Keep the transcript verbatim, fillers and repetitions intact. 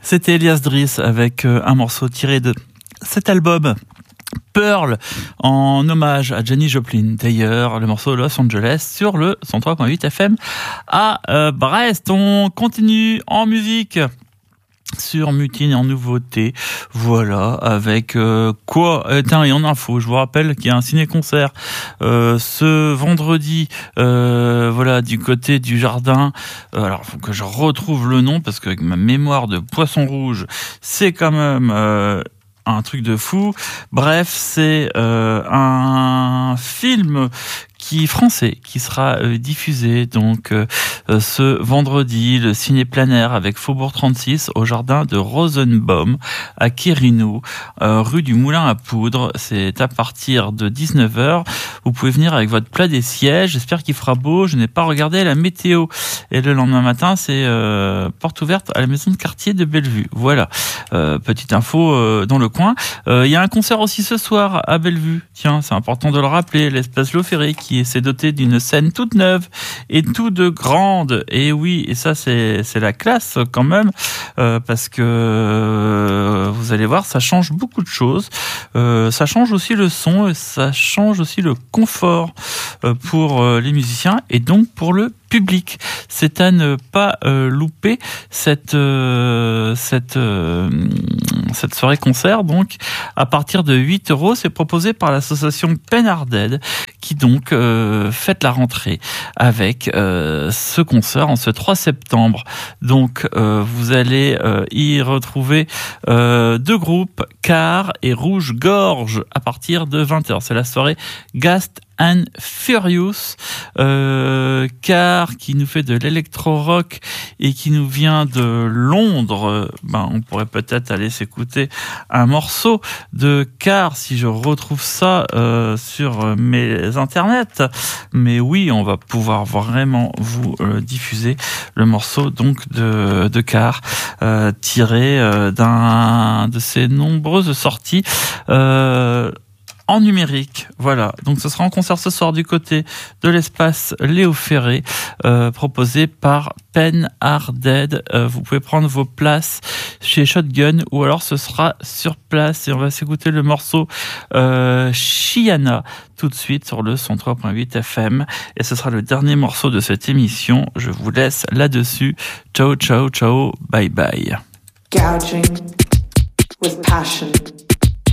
C'était Elias Driss avec un morceau tiré de cet album Pearl, en hommage à Janis Joplin. D'ailleurs, le morceau Los Angeles sur le cent trois virgule huit F M à euh, Brest. On continue en musique sur Mutine en nouveauté, voilà, avec euh, quoi euh, tiens, et en info, je vous rappelle qu'il y a un ciné-concert euh, ce vendredi, euh, voilà, du côté du jardin. Euh, alors, il faut que je retrouve le nom, parce qu'avec ma mémoire de poisson rouge, c'est quand même euh, un truc de fou. Bref, c'est euh, un film qui français qui sera euh, diffusé donc euh, ce vendredi, le ciné plein air avec Faubourg trente-six au jardin de Rosenbaum à Quérinou, euh, rue du Moulin à Poudre. C'est à partir de dix-neuf heures. Vous pouvez venir avec votre plat des sièges. J'espère qu'il fera beau. Je n'ai pas regardé la météo. Et le lendemain matin, c'est euh, porte ouverte à la maison de quartier de Bellevue. Voilà, euh, petite info euh, dans le coin. Il euh, y a un concert aussi ce soir à Bellevue. Tiens, c'est important de le rappeler. L'Espace Loferré qui s'est doté d'une scène toute neuve et toute de grande. Et oui, et ça c'est c'est la classe quand même, euh, parce que euh, vous allez voir, ça change beaucoup de choses. Euh, ça change aussi le son, et ça change aussi le confort euh, pour euh, les musiciens et donc pour le public. C'est à ne pas euh, louper cette euh, cette euh, cette soirée concert. Donc à partir de huit euros, c'est proposé par l'association Pen Art Dead, qui donc euh, fête la rentrée avec euh, ce concert en ce trois septembre. Donc euh, vous allez euh, y retrouver euh, deux groupes, Car et Rouge Gorge, à partir de vingt heures. C'est la soirée Gast and Furious, euh, Car qui nous fait de l'électro-rock et qui nous vient de Londres. Ben, on pourrait peut-être aller s'écouter un morceau de Car si je retrouve ça euh, sur mes internets. Mais oui, on va pouvoir vraiment vous euh, diffuser le morceau donc de, de Car, euh, tiré euh, d'un de ses nombreuses sorties euh, en numérique. Voilà, donc ce sera en concert ce soir du côté de l'espace Léo Ferré, euh, proposé par Pen Art Dead. Euh, vous pouvez prendre vos places chez Shotgun, ou alors ce sera sur place, et on va s'écouter le morceau euh, Chiana tout de suite sur le cent trois virgule huit F M, et ce sera le dernier morceau de cette émission. Je vous laisse là-dessus. Ciao, ciao, ciao, bye bye. Gouging with passion.